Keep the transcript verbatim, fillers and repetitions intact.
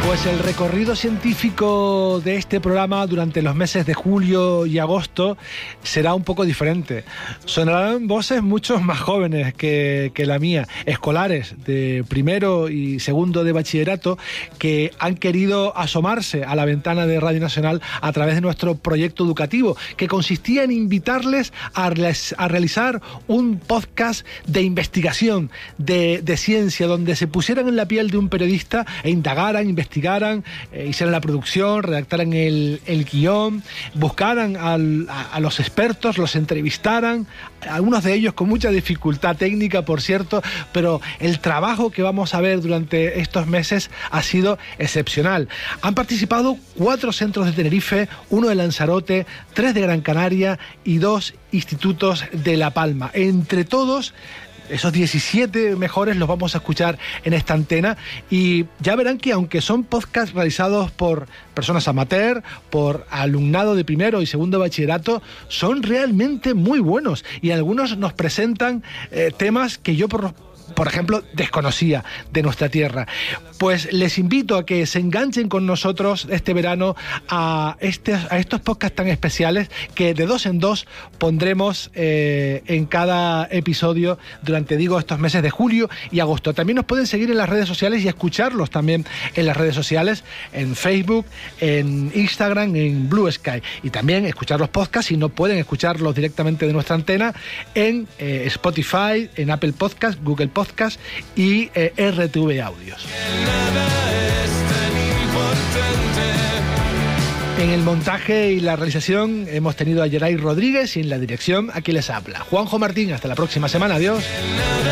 Pues el recorrido científico de este programa durante los meses de julio y agosto será un poco diferente. Sonarán voces mucho más jóvenes que, que la mía, escolares de primero y segundo de bachillerato, que han querido asomarse a la ventana de Radio Nacional a través de nuestro proyecto educativo, que consistía en invitarles a, a realizar un podcast de investigación, de, de ciencia, donde se pusieran en la piel de un periodista e indagaran, investigaran, eh, hicieran la producción, redactaran el, el guión, buscaran al, a, a los expertos, los entrevistaran, algunos de ellos con mucha dificultad técnica, por cierto, pero el trabajo que vamos a ver durante estos meses ha sido excepcional. Han participado cuatro centros de Tenerife, uno de Lanzarote, tres de Gran Canaria y dos institutos de La Palma. Entre todos, esos diecisiete mejores los vamos a escuchar en esta antena y ya verán que aunque son podcasts realizados por personas amateur, por alumnado de primero y segundo de bachillerato, son realmente muy buenos y algunos nos presentan eh, temas que yo por por ejemplo, desconocía de nuestra tierra. Pues les invito a que se enganchen con nosotros este verano a, este, a estos podcasts tan especiales que de dos en dos pondremos eh, en cada episodio durante, digo, estos meses de julio y agosto. También nos pueden seguir en las redes sociales y escucharlos también en las redes sociales, en Facebook, en Instagram, en Blue Sky. Y también escuchar los podcasts, si no pueden escucharlos directamente de nuestra antena, en eh, Spotify, en Apple Podcasts, Google Podcasts, Podcast y eh, R T V Audios. En el montaje y la realización hemos tenido a Geray Rodríguez y en la dirección aquí les habla Juanjo Martín. Hasta la próxima semana. Adiós.